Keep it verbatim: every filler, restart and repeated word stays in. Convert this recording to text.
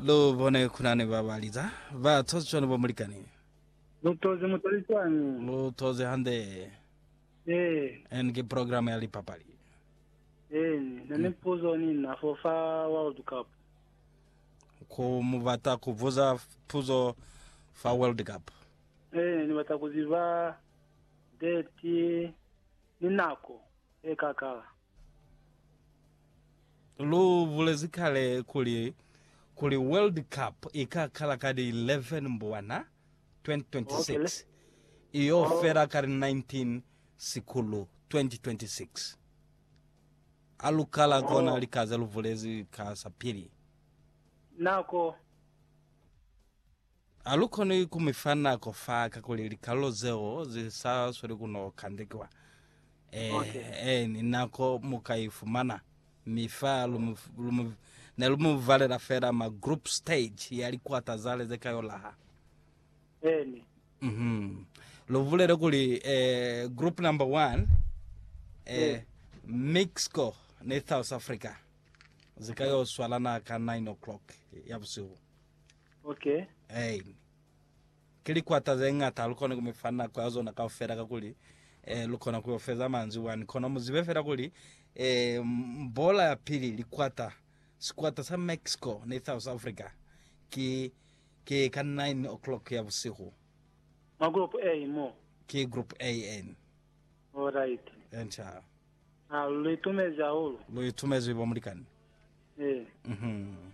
lo vone kunane babaliza va tozi chone bomulikani lo tozi mutalitwani lo tozi hande eh en ke program ya lipapali eh nane puzo ni na fofa World Cup ko muvata kuvuza puzo fa World Cup eh ni batakuziva deti ninako ekaka lo vulezikale kuli kuli World Cup ikakhala kadi eleven mbwana twenty twenty-six iyo Oh. fera kari nineteen sikulu twenty twenty-six alukala Oh. kona likaza luvulezi kasapiri nako alukoni kumifana kofaka kuli likalozeo zisaswele kuno kandikiwa eh, Okay. eh, ninako mukaifumana mifa lumu, lumu, ne lumuvalera fera ma group stage yalikuwa tazale zekayolaha eh ni mhm lovulere kuli eh, group number one eh, Yeah. Mexico ne South Africa zikayo swalana ka nine o'clock yabusiku okay hey kilikuwa tazenga talukona kumifana kwa zona ka fera kakuli eh, lukona kuyofeza manzi wani kono muzibefera kuli eh, mbola ya pili likwata sikwata sa Mexico ne South Africa ki ki ka nine o'clock ya busiku ma group A mo ki group A N all right encha ah lo itumeza holo lo itumezi bomulikani eh mhm